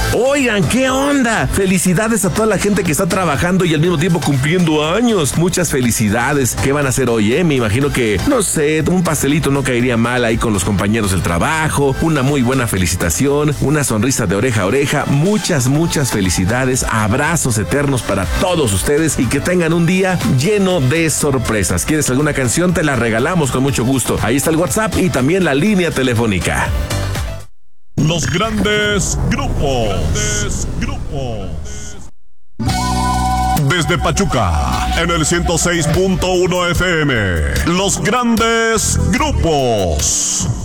Oigan, ¿qué onda? Felicidades a toda la gente que está trabajando y al mismo tiempo cumpliendo años. Muchas felicidades. ¿Qué van a hacer hoy, Me imagino que, no sé, un pastelito no caería mal ahí con los compañeros del trabajo, una muy buena felicitación, una sonrisa de oreja a oreja. Muchas felicidades, abrazos eternos para todos ustedes y que tengan un día lleno de sorpresas. ¿Quieres alguna canción? Te la regalamos con mucho gusto. Ahí está el WhatsApp y también la línea telefónica. Los grandes grupos. Desde Pachuca, en el 106.1 FM. Los grandes grupos.